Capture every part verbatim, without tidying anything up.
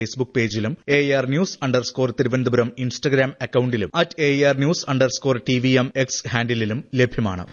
Facebook പേജിലും A R news underscore Thiruvananthapuram Instagram അക്കൌണ്ടിലും at A R news underscore T V M X ഹാൻഡിലും ലഭ്യമാണ്.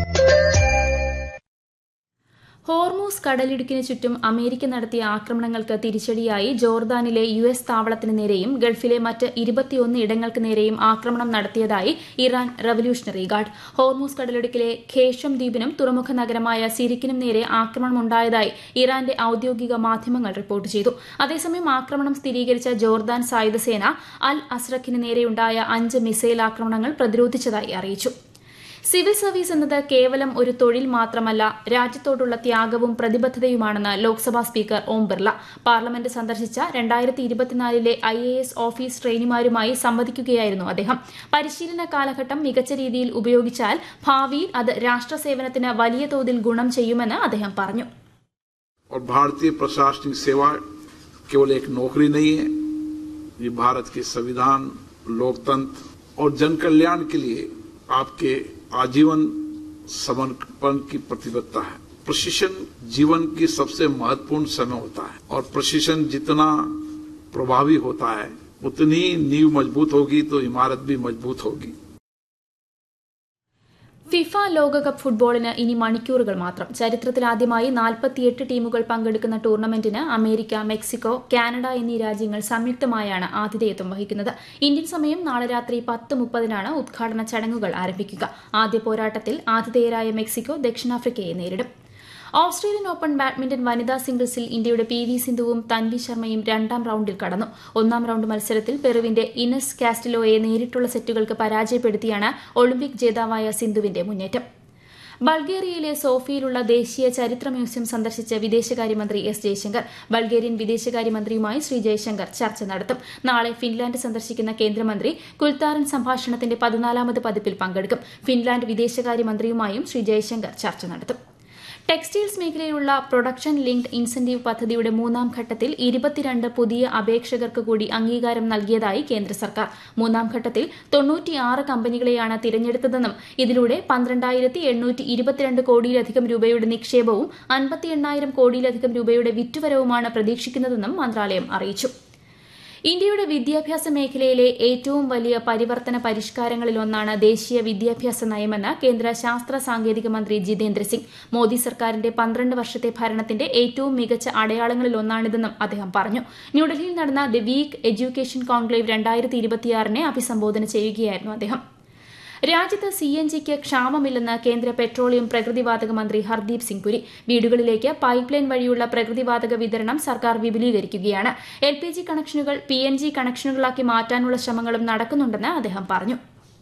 Hormuz കടലിടുക്കിന് ചുറ്റും America നടത്തിയ ആക്രമണങ്ങൾക്ക് തിരിച്ചടിയായി ജോർദാനിലെ യു എസ് താവളത്തിന് നേരെയും ഗൾഫിലെ മറ്റ് ഇരുപത്തിയൊന്ന് ഇടങ്ങൾക്ക് നേരെയും ആക്രമണം നടത്തിയതായി ഇറാൻ റവല്യൂഷണറി ഗാർഡ്. ഹോർമൂസ് കടലിടുക്കിലെ ഖേഷം ദ്വീപിനും തുറമുഖ നഗരമായ സിരിക്കിനും നേരെ ആക്രമണമുണ്ടായതായി ഇറാന്റെ ഔദ്യോഗിക മാധ്യമങ്ങൾ റിപ്പോർട്ട് ചെയ്തു. അതേസമയം ആക്രമണം സ്ഥിരീകരിച്ച ജോർദാൻ സായുധ സേന അൽ അസ്രഖിന് നേരെയുണ്ടായ അഞ്ച് മിസൈൽ ആക്രമണങ്ങൾ പ്രതിരോധിച്ചതായി അറിയിച്ചു. സിവിൽ സർവീസ് എന്നത് കേവലം ഒരു തൊഴിൽ മാത്രമല്ല, രാജ്യത്തോടുള്ള ത്യാഗവും പ്രതിബദ്ധതയുമാണെന്ന് ലോക്സഭാ സ്പീക്കർ ഓം ബിർള പാർലമെന്റ് സന്ദർശിച്ച രണ്ടായിരത്തി ഇരുപത്തിനാലിലെ ഐ എ എസ് ഓഫീസ് ട്രെയിനിമാരുമായി സംവദിക്കുകയായിരുന്നു അദ്ദേഹം. പരിശീലന കാലഘട്ടം മികച്ച രീതിയിൽ ഉപയോഗിച്ചാൽ ഭാവിയിൽ അത് രാഷ്ട്രസേവനത്തിന് വലിയ തോതിൽ ഗുണം ചെയ്യുമെന്ന് അദ്ദേഹം പറഞ്ഞു. भारतीय प्रशासनिक सेवा केवल एक नौकरी नहीं है, ये भारत के संविधान, लोकतंत्र और जन कल्याण के लिए आपके आजीवन समर्पण की प्रतिबद्धता है. प्रशिक्षण जीवन की सबसे महत्वपूर्ण समय होता है और प्रशिक्षण जितना प्रभावी होता है उतनी नींव मजबूत होगी तो इमारत भी मजबूत होगी. ഫിഫ ലോകകപ്പ് ഫുട്ബോളിന് ഇനി മണിക്കൂറുകൾ മാത്രം. ചരിത്രത്തിലാദ്യമായി നാൽപ്പത്തിയെട്ട് ടീമുകൾ പങ്കെടുക്കുന്ന ടൂർണമെന്റിന് അമേരിക്ക, മെക്സിക്കോ, കാനഡ എന്നീ രാജ്യങ്ങൾ സംയുക്തമായാണ് ആതിഥേയത്വം വഹിക്കുന്നത്. ഇന്ത്യൻ സമയം നാളെ രാത്രി പത്ത് മുപ്പതിനാണ് ഉദ്ഘാടന ചടങ്ങുകൾ ആരംഭിക്കുക. ആദ്യ പോരാട്ടത്തിൽ ആതിഥേയരായ മെക്സിക്കോ ദക്ഷിണാഫ്രിക്കയെ നേരിടും. ഓസ്ട്രേലിയൻ ഓപ്പൺ ബാഡ്മിന്റൺ വനിതാ സിംഗിൾസിൽ ഇന്ത്യയുടെ പി വി സിന്ധുവും തൻവി ശർമ്മയും രണ്ടാം റൌണ്ടിൽ കടന്നു. ഒന്നാം റൌണ്ട് മത്സരത്തിൽ പെറുവിന്റെ ഇനസ് കാസ്റ്റിലോയെ നേരിട്ടുള്ള സെറ്റുകൾക്ക് പരാജയപ്പെടുത്തിയാണ് ഒളിമ്പിക് ജേതാവായ സിന്ധുവിന്റെ മുന്നേറ്റം. ബൾഗേറിയയിലെ സോഫിയയിലുള്ള ദേശീയ ചരിത്ര മ്യൂസിയം സന്ദർശിച്ച വിദേശകാര്യമന്ത്രി എസ് ജയശങ്കർ ബൾഗേറിയൻ വിദേശകാര്യമന്ത്രിയുമായി ശ്രീ ജയശങ്കർ ചർച്ച നടത്തും. നാളെ ഫിൻലാൻഡ് സന്ദർശിക്കുന്ന കേന്ദ്രമന്ത്രി കുൽത്താരൻ സംഭാഷണത്തിന്റെ പതിനാലാമത് പതിപ്പിൽ പങ്കെടുക്കും. ഫിൻലാൻഡ് വിദേശകാര്യമന്ത്രിയുമായും ശ്രീ ജയശങ്കർ ചർച്ച നടത്തും. ടെക്സ്റ്റൈൽസ് മേഖലയിലുള്ള പ്രൊഡക്ഷൻ ലിങ്ക്ഡ് ഇൻസെന്റീവ് പദ്ധതിയുടെ മൂന്നാം ഘട്ടത്തിൽ ഇരുപത്തിരണ്ട് പുതിയ അപേക്ഷകർക്ക് കൂടി അംഗീകാരം നൽകിയതായി കേന്ദ്ര സർക്കാർ. മൂന്നാം ഘട്ടത്തിൽ തൊണ്ണൂറ്റിയാറ് കമ്പനികളെയാണ് തിരഞ്ഞെടുത്തതെന്നും ഇതിലൂടെ പന്ത്രണ്ടായിരത്തി എണ്ണൂറ്റി ഇരുപത്തിരണ്ട് കോടിയിലധികം രൂപയുടെ നിക്ഷേപവും അൻപത്തി എണ്ണായിരം കോടിയിലധികം രൂപയുടെ വിറ്റുവരവുമാണ് പ്രതീക്ഷിക്കുന്നതെന്നും മന്ത്രാലയം അറിയിച്ചു. ഇന്ത്യയുടെ വിദ്യാഭ്യാസ മേഖലയിലെ ഏറ്റവും വലിയ പരിവർത്തന പരിഷ്കാരങ്ങളിലൊന്നാണ് ദേശീയ വിദ്യാഭ്യാസ നയമെന്ന് കേന്ദ്ര ശാസ്ത്ര സാങ്കേതിക മന്ത്രി ജിതേന്ദ്ര സിംഗ്. മോദി സർക്കാരിന്റെ പന്ത്രണ്ട് വർഷത്തെ ഭരണത്തിന്റെ ഏറ്റവും മികച്ച അടയാളങ്ങളിലൊന്നാണിതെന്നും അദ്ദേഹം പറഞ്ഞു. ന്യൂഡൽഹിയിൽ നടന്ന ദി വീക്ക് എഡ്യൂക്കേഷൻ കോൺക്ലേവ് രണ്ടായിരത്തി ഇരുപത്തിയാറിനെ അഭിസംബോധന ചെയ്യുകയായിരുന്നു അദ്ദേഹം. രാജ്യത്ത് സി എൻ ജിക്ക് ക്ഷാമമില്ലെന്ന് കേന്ദ്ര പെട്രോളിയം പ്രകൃതിവാതക മന്ത്രി ഹർദീപ് സിംഗ് പുരി. വീടുകളിലേക്ക് പൈപ്പ് ലൈൻ വഴിയുള്ള പ്രകൃതിവാതക വിതരണം സർക്കാർ വിപുലീകരിക്കുകയാണ്. എൽ പി ജി കണക്ഷനുകൾ പി എൻ ജി കണക്ഷനുകളാക്കി മാറ്റാനുള്ള ശ്രമങ്ങളും നടക്കുന്നുണ്ടെന്ന് അദ്ദേഹം പറഞ്ഞു.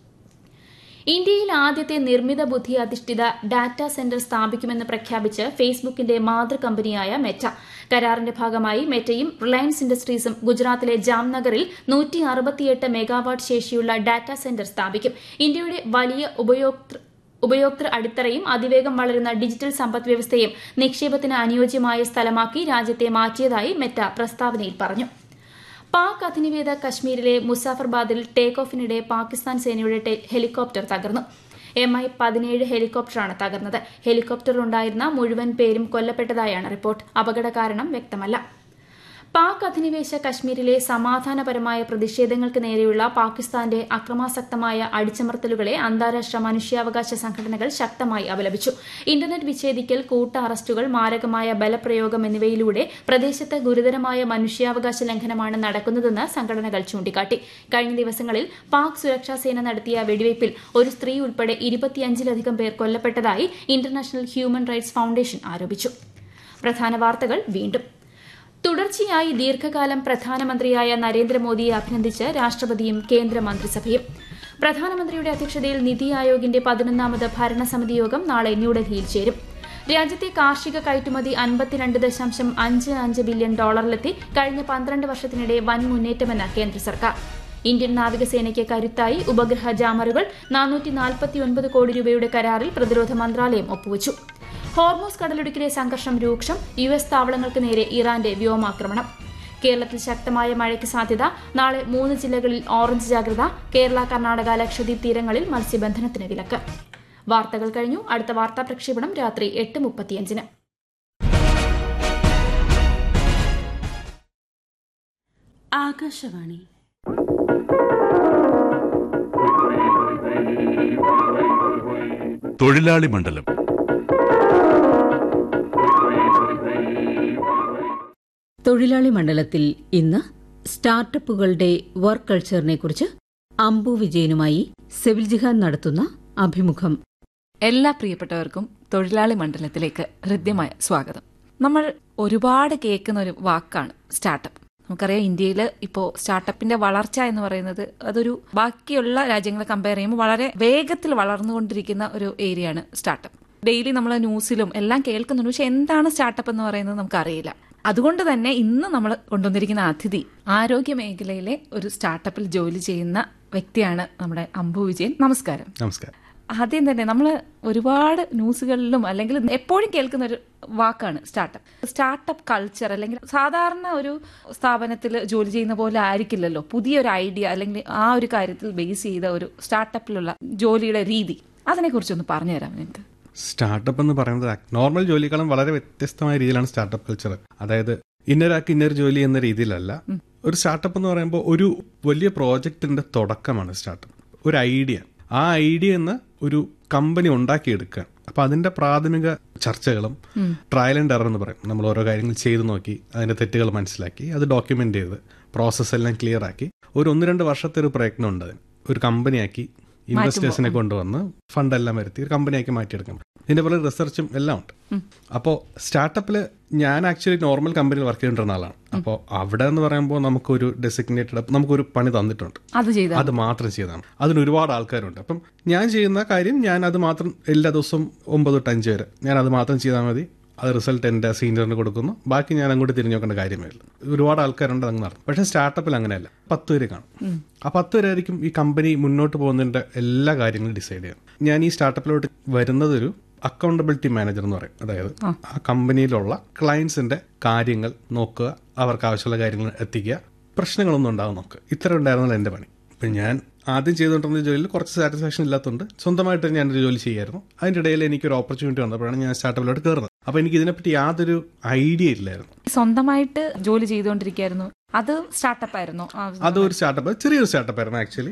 ഇന്ത്യയിൽ ആദ്യത്തെ നിർമ്മിത ബുദ്ധി അധിഷ്ഠിത ഡാറ്റാ സെന്റർ സ്ഥാപിക്കുമെന്ന് പ്രഖ്യാപിച്ച് ഫേസ്ബുക്കിന്റെ മാതൃകമ്പനിയായ മെറ്റ. കരാറിന്റെ ഭാഗമായി മെറ്റയും റിലയൻസ് ഇൻഡസ്ട്രീസും ഗുജറാത്തിലെ ജാംനഗറിൽ നൂറ്റി അറുപത്തിയെട്ട് മെഗാവാട്ട് ശേഷിയുള്ള ഡാറ്റാ സെന്റർ സ്ഥാപിക്കും. ഇന്ത്യയുടെ വലിയ ഉപയോക്തൃ ഉപയോക്തൃ അടിത്തറയും അതിവേഗം വളരുന്ന ഡിജിറ്റൽ സമ്പദ് വ്യവസ്ഥയും നിക്ഷേപത്തിന് അനുയോജ്യമായ സ്ഥലമാക്കി രാജ്യത്തെ മാറ്റിയതായി മെറ്റ പ്രസ്താവനയിൽ പറഞ്ഞു. പാക് അധിനിവേശ കശ്മീരിലെ മുസാഫർബാദിൽ ടേക്ക് ഓഫിനിടെ പാകിസ്ഥാൻ സേനയുടെ ഹെലികോപ്റ്റർ തകർന്നു. എം ഐ പതിനേഴ് ഹെലികോപ്റ്ററാണ് തകർന്നത്. ഹെലികോപ്റ്ററിലുണ്ടായിരുന്ന മുഴുവൻ പേരും കൊല്ലപ്പെട്ടതായാണ് റിപ്പോർട്ട്. അപകട കാരണം വ്യക്തമല്ല. പാക് അധിനിവേശ കശ്മീരിലെ സമാധാനപരമായ പ്രതിഷേധങ്ങൾക്ക് നേരെയുള്ള പാകിസ്ഥാന്റെ അക്രമാസക്തമായ അടിച്ചമർത്തലുകളെ അന്താരാഷ്ട്ര മനുഷ്യാവകാശ സംഘടനകൾ ശക്തമായി അപലപിച്ചു. ഇന്റർനെറ്റ് വിച്ഛേദിക്കൽ, കൂട്ട അറസ്റ്റുകൾ, മാരകമായ ബലപ്രയോഗം എന്നിവയിലൂടെ പ്രദേശത്ത് ഗുരുതരമായ മനുഷ്യാവകാശ ലംഘനമാണ് നടക്കുന്നതെന്ന് സംഘടനകൾ ചൂണ്ടിക്കാട്ടി. കഴിഞ്ഞ ദിവസങ്ങളിൽ പാക് സുരക്ഷാസേന നടത്തിയ വെടിവയ്പിൽ ഒരു സ്ത്രീ ഉൾപ്പെടെ ഇരുപത്തിയഞ്ചിലധികം പേർ കൊല്ലപ്പെട്ടതായി ഇന്റർനാഷണൽ ഹ്യൂമൻ റൈറ്റ്സ് ഫൌണ്ടേഷൻ ആരോപിച്ചു. പ്രധാന വാർത്തകൾ വീണ്ടും. തുടർച്ചയായി ദീർഘകാലം പ്രധാനമന്ത്രിയായ നരേന്ദ്രമോദിയെ അഭിനന്ദിച്ച് രാഷ്ട്രപതിയും കേന്ദ്രമന്ത്രിസഭയും. പ്രധാനമന്ത്രിയുടെ അധ്യക്ഷതയിൽ നിതി ആയോഗിന്റെ പതിനൊന്നാമത് ഭരണസമിതി യോഗം നാളെ ന്യൂഡൽഹിയിൽ ചേരും. രാജ്യത്തെ കാർഷിക കയറ്റുമതി അൻപത്തിരണ്ട് ദശാംശം അഞ്ച് അഞ്ച് ബില്യൺ ഡോളറിലെത്തി. കഴിഞ്ഞ പന്ത്രണ്ട് വർഷത്തിനിടെ വൻ മുന്നേറ്റമെന്ന് കേന്ദ്ര സർക്കാർ. ഇന്ത്യൻ നാവികസേനയ്ക്ക് കരുത്തായി ഉപഗ്രഹ ജാമറുകൾ. നാനൂറ്റി നാൽപ്പത്തിയൊൻപത് കോടി രൂപയുടെ കരാറിൽ പ്രതിരോധ മന്ത്രാലയം ഒപ്പുവച്ചു. ഹോർമൂസ് കടലിടുക്കിലെ സംഘർഷം രൂക്ഷം. യു എസ് താവളങ്ങൾക്ക് നേരെ ഇറാന്റെ വ്യോമാക്രമണം. കേരളത്തിൽ ശക്തമായ മഴയ്ക്ക് സാധ്യത. നാളെ മൂന്ന് ജില്ലകളിൽ ഓറഞ്ച് ജാഗ്രത. കേരള, കർണാടക, ലക്ഷദ്വീപ് തീരങ്ങളിൽ മത്സ്യബന്ധനത്തിന് വിലക്ക്. വാർത്തകൾ കഴിഞ്ഞു. അടുത്ത വാർത്താ പ്രക്ഷേപണം രാത്രി എട്ട് മുപ്പത്തിയഞ്ചിന്. ആകാശവാണി. തൊഴിലാളി മണ്ഡലം. തൊഴിലാളി മണ്ഡലത്തിൽ ഇന്ന് സ്റ്റാർട്ടപ്പുകളുടെ വർക്ക് കൾച്ചറിനെ കുറിച്ച് അംബു വിജയനുമായി സെവിൽ ജിഹാൻ നടത്തുന്ന അഭിമുഖം. എല്ലാ പ്രിയപ്പെട്ടവർക്കും തൊഴിലാളി മണ്ഡലത്തിലേക്ക് ഹൃദ്യമായ സ്വാഗതം. നമ്മൾ ഒരുപാട് കേൾക്കുന്ന ഒരു വാക്കാണ് സ്റ്റാർട്ടപ്പ്. നമുക്കറിയാം, ഇന്ത്യയിൽ ഇപ്പോൾ സ്റ്റാർട്ടപ്പിന്റെ വളർച്ച എന്ന് പറയുന്നത് അതൊരു ബാക്കിയുള്ള രാജ്യങ്ങളെ കമ്പയർ ചെയ്യുമ്പോൾ വളരെ വേഗത്തിൽ വളർന്നുകൊണ്ടിരിക്കുന്ന ഒരു ഏരിയയാണ് സ്റ്റാർട്ടപ്പ്. ഡെയിലി നമ്മൾ ന്യൂസിലും എല്ലാം കേൾക്കുന്നുണ്ട്, പക്ഷെ എന്താണ് സ്റ്റാർട്ടപ്പ് എന്ന് പറയുന്നത് നമുക്കറിയില്ല. അതുകൊണ്ട് തന്നെ ഇന്ന് നമ്മൾ കൊണ്ടുവന്നിരിക്കുന്ന അതിഥി ആരോഗ്യ മേഖലയിലെ ഒരു സ്റ്റാർട്ടപ്പിൽ ജോലി ചെയ്യുന്ന വ്യക്തിയാണ് നമ്മുടെ അംബു വിജയൻ. നമസ്കാരം. നമസ്കാരം. ആദ്യം തന്നെ നമ്മൾ ഒരുപാട് ന്യൂസുകളിലും അല്ലെങ്കിൽ എപ്പോഴും കേൾക്കുന്ന ഒരു വാക്കാണ് സ്റ്റാർട്ടപ്പ്. സ്റ്റാർട്ടപ്പ് കൾച്ചർ അല്ലെങ്കിൽ സാധാരണ ഒരു സ്ഥാപനത്തിൽ ജോലി ചെയ്യുന്ന പോലെ ആയിരിക്കില്ലല്ലോ പുതിയൊരു ഐഡിയ അല്ലെങ്കിൽ ആ ഒരു കാര്യത്തിൽ ബേസ് ചെയ്ത ഒരു സ്റ്റാർട്ടപ്പിലുള്ള ജോലിയുടെ രീതി. അതിനെക്കുറിച്ചൊന്ന് പറഞ്ഞുതരാം എനിക്ക്. സ്റ്റാർട്ടപ്പ് എന്ന് പറയുന്നത് നോർമൽ ജോലികളും വളരെ വ്യത്യസ്തമായ രീതിയിലാണ് സ്റ്റാർട്ടപ്പ് കൾച്ചർ. അതായത് ഇന്നൊരാൾക്ക് ഇന്നൊരു ജോലി എന്ന രീതിയിലല്ല. ഒരു സ്റ്റാർട്ടപ്പ് എന്ന് പറയുമ്പോൾ ഒരു വലിയ പ്രോജക്റ്റിന്റെ തുടക്കമാണ് സ്റ്റാർട്ടപ്പ്. ഒരു ഐഡിയ, ആ ഐഡിയ എന്ന് ഒരു കമ്പനി ഉണ്ടാക്കിയെടുക്കുക. അപ്പൊ അതിന്റെ പ്രാഥമിക ചർച്ചകളും ട്രയൽ ആൻഡ് എറർ എന്ന് പറയും. നമ്മൾ ഓരോ കാര്യങ്ങൾ ചെയ്ത് നോക്കി അതിന്റെ തെറ്റുകൾ മനസ്സിലാക്കി അത് ഡോക്യുമെന്റ് ചെയ്ത് പ്രോസസ് എല്ലാം ക്ലിയർ ആക്കി ഒരു ഒന്ന് രണ്ട് വർഷത്തെ ഒരു പ്രയത്നം ഉണ്ട്. അതിന് ഒരു കമ്പനിയാക്കി ഇൻവെസ്റ്റേഴ്സിനെ കൊണ്ടുവന്ന് ഫണ്ടെല്ലാം വരുത്തി ഒരു കമ്പനിയാക്കി മാറ്റിയെടുക്കാം. ഇതിന്റെ പോലെ റിസർച്ചും എല്ലാം ഉണ്ട്. അപ്പോൾ സ്റ്റാർട്ടപ്പിൽ ഞാൻ ആക്ച്വലി നോർമൽ കമ്പനിയിൽ വർക്ക് ചെയ്തിരുന്ന ആളാണ്. അപ്പോൾ അവിടെ എന്ന് പറയുമ്പോൾ നമുക്കൊരു ഡെസിഗ്നേറ്റഡ് നമുക്കൊരു പണി തന്നിട്ടുണ്ട്, അത് മാത്രം ചെയ്താണ്. അതിന് ഒരുപാട് ആൾക്കാരുണ്ട്. അപ്പം ഞാൻ ചെയ്യുന്ന കാര്യം ഞാൻ അത് മാത്രം എല്ലാ ദിവസവും ഒമ്പത് തൊട്ട് അഞ്ച് വരെ ഞാൻ അത് മാത്രം ചെയ്താൽ മതി. അത് റിസൾട്ട് എൻ്റെ സീനിയറിന് കൊടുക്കുന്നു. ബാക്കി ഞാൻ അങ്ങോട്ട് തിരിഞ്ഞു നോക്കേണ്ട കാര്യമേ ഉള്ളൂ. ഒരുപാട് ആൾക്കാരുണ്ട് അങ്ങ് നടത്തും. പക്ഷേ സ്റ്റാർട്ടപ്പിൽ അങ്ങനെയല്ല. പത്ത് പേര് കാണും. ആ പത്ത് പേരായിരിക്കും ഈ കമ്പനി മുന്നോട്ട് പോകുന്നതിന്റെ എല്ലാ കാര്യങ്ങളും ഡിസൈഡ് ചെയ്യാം. ഞാൻ ഈ സ്റ്റാർട്ടപ്പിലോട്ട് വരുന്നതൊരു അക്കൗണ്ടബിലിറ്റി മാനേജർ എന്ന് പറയും. അതായത് ആ കമ്പനിയിലുള്ള ക്ലയൻസിന്റെ കാര്യങ്ങൾ നോക്കുക, അവർക്ക് ആവശ്യമുള്ള കാര്യങ്ങൾ എത്തിക്കുക, പ്രശ്നങ്ങളൊന്നും ഉണ്ടാവും നോക്കുക. ഇത്ര ഉണ്ടായിരുന്നല്ലോ എൻ്റെ പണി. ഇപ്പം ഞാൻ ആദ്യം ചെയ്തുകൊണ്ടിരുന്ന ജോലിയിൽ കുറച്ച് സാറ്റിസ്ഫാക്ഷൻ ഇല്ലാത്തതുകൊണ്ട് സ്വന്തമായിട്ട് ഞാനൊരു ജോലി ചെയ്യായിരുന്നു. അതിൻ്റെ ഇടയിൽ എനിക്കൊരു ഓപ്പർച്യൂണിറ്റി വന്നപ്പോഴാണ് ഞാൻ സ്റ്റാർട്ടപ്പിലോട്ട് കയറുന്നത്. അപ്പൊ എനിക്ക് ഇതിനെപ്പറ്റി യാതൊരു ഐഡിയ ഇല്ലായിരുന്നു. സ്വന്തമായിട്ട് ജോലി ചെയ്തുകൊണ്ടിരിക്കുകയായിരുന്നു. അത് സ്റ്റാർട്ടപ്പ് ആയിരുന്നു. അതൊരു സ്റ്റാർട്ടപ്പ്, ചെറിയൊരു സ്റ്റാർട്ടപ്പ് ആയിരുന്നു ആക്ച്വലി.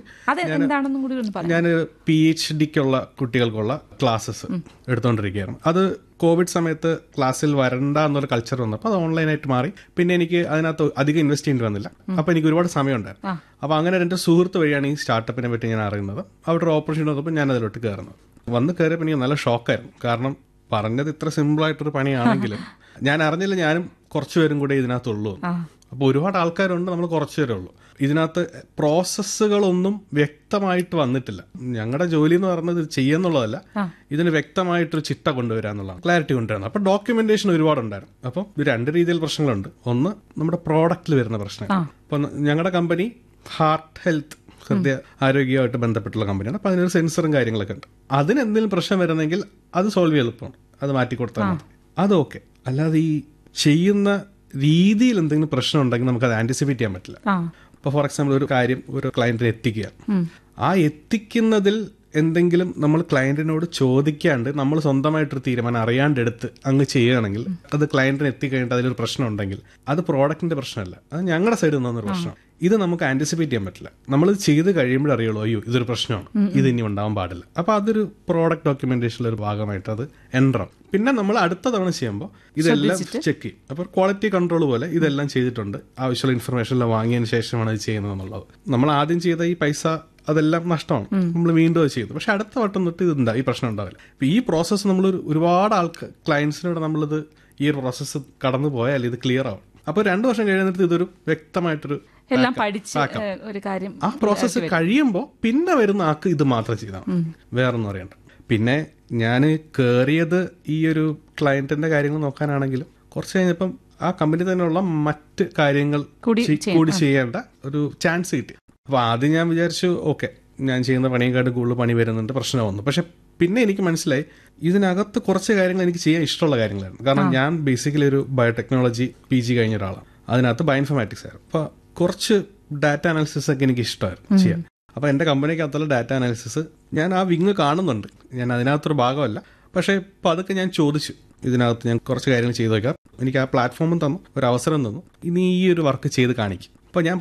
ഞാൻ പി എച്ച് ഡിക്കുള്ള കുട്ടികൾക്കുള്ള ക്ലാസ്സസ് എടുത്തുകൊണ്ടിരിക്കുകയായിരുന്നു. അത് കോവിഡ് സമയത്ത് ക്ലാസ്സിൽ വരണ്ട എന്നൊരു കൾച്ചർ വന്നപ്പോൾ അത് ഓൺലൈനായിട്ട് മാറി. പിന്നെ എനിക്ക് അതിനകത്ത് അധികം ഇൻവെസ്റ്റ് ചെയ്യേണ്ടി വന്നില്ല. അപ്പൊ എനിക്ക് ഒരുപാട് സമയം ഉണ്ടായിരുന്നു. അപ്പൊ അങ്ങനെ എന്റെ സുഹൃത്ത് വഴിയാണ് ഈ സ്റ്റാർട്ടപ്പിനെ പറ്റി ഞാൻ അറിയുന്നത്. അവിടെ ഒരു ഓപ്പർച്യൂണിറ്റി വന്നപ്പോൾ ഞാൻ അതിലോട്ട് കയറുന്നത്. വന്ന് കയറിയപ്പോൾ എനിക്ക് നല്ല ഷോക്കായിരുന്നു. കാരണം പറഞ്ഞത് ഇത്ര സിമ്പിൾ ആയിട്ടൊരു പണിയാണെങ്കിലും ഞാൻ അറിഞ്ഞില്ല ഞാനും കുറച്ചുപേരും കൂടെ ഇതിനകത്തുള്ളൂ. അപ്പോൾ ഒരുപാട് ആൾക്കാരുണ്ട്, നമ്മൾ കുറച്ചുപേരേ ഉള്ളൂ. ഇതിനകത്ത് പ്രോസസ്സുകളൊന്നും വ്യക്തമായിട്ട് വന്നിട്ടില്ല. ഞങ്ങളുടെ ജോലി എന്ന് പറയുന്നത് ഇത് ചെയ്യുന്നുള്ളതല്ല, ഇതിന് വ്യക്തമായിട്ടൊരു ചിട്ട കൊണ്ടുവരിക എന്നുള്ളതാണ്, ക്ലാരിറ്റി കൊണ്ടുവരണം. അപ്പൊ ഡോക്യുമെന്റേഷൻ ഒരുപാടുണ്ടായിരുന്നു. അപ്പം ഇത് രണ്ട് രീതിയിൽ പ്രശ്നങ്ങളുണ്ട്. ഒന്ന് നമ്മുടെ പ്രോഡക്റ്റിൽ വരുന്ന പ്രശ്നം. അപ്പൊ ഞങ്ങളുടെ കമ്പനി ഹാർട്ട് ഹെൽത്ത്, ഹൃദയ ആരോഗ്യമായിട്ട് ബന്ധപ്പെട്ടുള്ള കമ്പനിയാണ്. അപ്പൊ അതിനൊരു സെൻസറും കാര്യങ്ങളൊക്കെ ഉണ്ട്. അതിന് എന്തെങ്കിലും പ്രശ്നം വരുന്നെങ്കിൽ അത് സോൾവ് ചെയ്യാൻ എളുപ്പമാണ്, അത് മാറ്റി കൊടുത്താൽ മതി. അത് ഓക്കെ. അല്ലാതെ ഈ ചെയ്യുന്ന രീതിയിൽ എന്തെങ്കിലും പ്രശ്നം ഉണ്ടെങ്കിൽ നമുക്ക് അത് ആന്റിസിപ്പേറ്റ് ചെയ്യാൻ പറ്റില്ല. ഇപ്പൊ ഫോർ എക്സാമ്പിൾ ഒരു കാര്യം ഒരു ക്ലയന്റിനെ എത്തിക്കുക, ആ എത്തിക്കുന്നതിൽ എന്തെങ്കിലും നമ്മൾ ക്ലയന്റിനോട് ചോദിക്കാണ്ട് നമ്മൾ സ്വന്തമായിട്ടൊരു തീരുമാനം അറിയാണ്ടെടുത്ത് അങ്ങ് ചെയ്യുകയാണെങ്കിൽ അത് ക്ലയന്റിന് എത്തിക്കഴിഞ്ഞിട്ട് അതിലൊരു പ്രശ്നം ഉണ്ടെങ്കിൽ അത് പ്രോഡക്റ്റിന്റെ പ്രശ്നമല്ല, അത് ഞങ്ങളുടെ സൈഡിൽ നിന്നൊരു പ്രശ്നം. ഇത് നമുക്ക് ആന്റിസിപ്പേറ്റ് ചെയ്യാൻ പറ്റില്ല. നമ്മളിത് ചെയ്ത് കഴിയുമ്പോൾ അറിയുള്ളൂ, അയ്യോ ഇതൊരു പ്രശ്നമാണ്, ഇത് ഇനി ഉണ്ടാവാൻ പാടില്ല. അപ്പൊ അതൊരു പ്രോഡക്റ്റ് ഡോക്യുമെന്റേഷനിലെ ഒരു ഭാഗമായിട്ട് അത് എൻട്രാം. പിന്നെ നമ്മൾ അടുത്ത തവണ ചെയ്യുമ്പോൾ ഇതെല്ലാം ചെക്ക് ചെയ്യും. അപ്പൊ ക്വാളിറ്റി കൺട്രോൾ പോലെ ഇതെല്ലാം ചെയ്തിട്ടുണ്ട്, ആവശ്യമുള്ള ഇൻഫർമേഷൻ എല്ലാം വാങ്ങിയതിന് ശേഷമാണ് ഇത് ചെയ്യുന്നത് എന്നുള്ളത്. നമ്മൾ ആദ്യം ചെയ്ത ഈ പൈസ അതെല്ലാം നഷ്ടമാണ്, നമ്മൾ വീണ്ടും അത് ചെയ്തു. പക്ഷെ അടുത്ത വട്ടം തൊട്ട് ഇതുണ്ടാവും, ഈ പ്രശ്നം ഉണ്ടാവില്ല. അപ്പൊ ഈ പ്രോസസ്സ് നമ്മൾ ഒരുപാട് ആൾക്ക് ക്ലയൻസിനോട് നമ്മളിത് ഈ ഒരു പ്രോസസ്സ് കടന്നു പോയാൽ ഇത് ക്ലിയർ ആവും. അപ്പൊ രണ്ടു വർഷം കഴിയുന്നിടത്ത് ഇതൊരു വ്യക്തമായിട്ടൊരു എല്ലാം പഠിച്ച് ഒരു കാര്യം ആ പ്രോസസ്സ് കഴിയുമ്പോൾ പിന്നെ വരുന്ന ആൾക്ക് ഇത് മാത്രം ചെയ്താൽ വേറൊന്നും അറിയണ്ട. പിന്നെ ഞാൻ കയറിയത് ഈ ഒരു ക്ലയന്റിന്റെ കാര്യങ്ങൾ നോക്കാനാണെങ്കിലും കുറച്ച് കഴിഞ്ഞപ്പം ആ കമ്പനി തന്നെയുള്ള മറ്റ് കാര്യങ്ങൾ കൂടി ചെയ്യേണ്ട ഒരു ചാൻസ് കിട്ടി. അപ്പൊ ആദ്യം ഞാൻ വിചാരിച്ചു ഓക്കെ ഞാൻ ചെയ്യുന്ന പണിയെക്കാട്ടും കൂടുതൽ പണി വരുന്നുണ്ട്, പ്രശ്നം വന്നു. പക്ഷെ പിന്നെ എനിക്ക് മനസ്സിലായി ഇതിനകത്ത് കുറച്ച് കാര്യങ്ങൾ എനിക്ക് ചെയ്യാൻ ഇഷ്ടമുള്ള കാര്യങ്ങളായിരുന്നു. കാരണം ഞാൻ ബേസിക്കലി ഒരു ബയോടെക്നോളജി പി ജി കഴിഞ്ഞ ഒരാളാണ്. അതിനകത്ത് ബയോഇൻഫർമാറ്റിക്സ് ആയിരുന്നു. അപ്പൊ കുറച്ച് ഡാറ്റ അനാലിസിസ് ഒക്കെ എനിക്ക് ഇഷ്ടമായിരുന്നു ചെയ്യാൻ. അപ്പൊ എന്റെ കമ്പനിക്കകത്തുള്ള ഡാറ്റ അനാലിസിസ് ഞാൻ ആ വിങ് കാണുന്നുണ്ട്, ഞാൻ അതിനകത്തൊരു ഭാഗമല്ല. പക്ഷെ ഇപ്പൊ അതൊക്കെ ഞാൻ ചോദിച്ചു, ഇതിനകത്ത് ഞാൻ കുറച്ച് കാര്യങ്ങൾ ചെയ്തു നോക്കാം. എനിക്ക് ആ പ്ലാറ്റ്ഫോമും തന്നു, ഒരു അവസരം തന്നു, ഇനി ഈ ഒരു വർക്ക് ചെയ്ത് കാണിക്കും. അപ്പൊ ഞാൻ